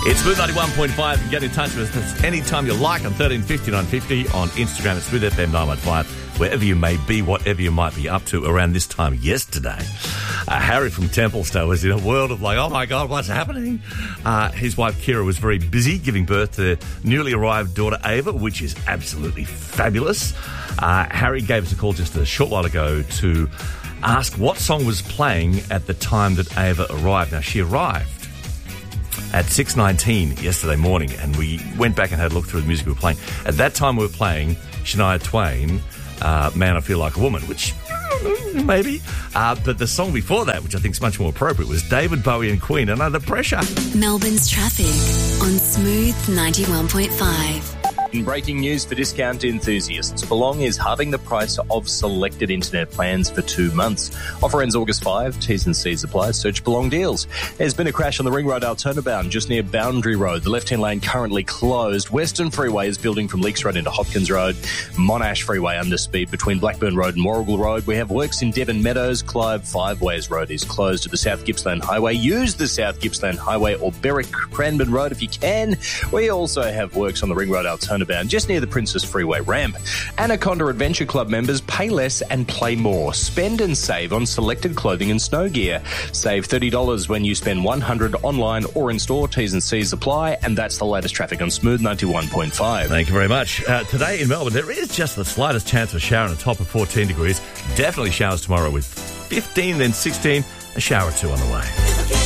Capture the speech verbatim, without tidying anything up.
It's Smooth ninety-one point five. You can get in touch with us anytime you like on thirteen fifty, nine fifty on Instagram. It's Smooth F M nine one five. Wherever you may be, whatever you might be up to around this time yesterday. Uh, Harry from Templestowe was in a world of like, oh my God, what's happening? Uh, his wife Kira was very busy giving birth to their newly arrived daughter Ava, which is absolutely fabulous. Uh, Harry gave us a call just a short while ago to ask what song was playing at the time that Ava arrived. Now, she arrived at six nineteen yesterday morning, and we went back and had a look through the music we were playing. At that time, we were playing Shania Twain, uh, Man, I Feel Like a Woman, which maybe. Uh, but the song before that, which I think is much more appropriate, was David Bowie and Queen and Under Pressure. Melbourne's traffic on Smooth ninety-one point five. In breaking news for discount enthusiasts, Belong is halving the price of selected internet plans for two months. Offer ends August fifth. T's and C's apply. Search Belong Deals. There's been a crash on the Ring Road Altona-bound just near Boundary Road. The left-hand lane currently closed. Western Freeway is building from Leaks Road into Hopkins Road. Monash Freeway under speed between Blackburn Road and Warrigal Road. We have works in Devon Meadows. Clive Five Ways Road is closed to the South Gippsland Highway. Use the South Gippsland Highway or Berwick Cranbourne Road if you can. We also have works on the Ring Road Altona bound just near the Princess Freeway ramp. Anaconda Adventure Club members pay less and play more. Spend and save on selected clothing and snow gear. Save thirty dollars when you spend one hundred dollars online or in store. T's and C's apply, and that's the latest traffic on Smooth ninety-one point five. Thank you very much. Uh, today in Melbourne, there is just the slightest chance of a shower and a top of fourteen degrees. Definitely showers tomorrow with fifteen, then sixteen, a shower or two on the way.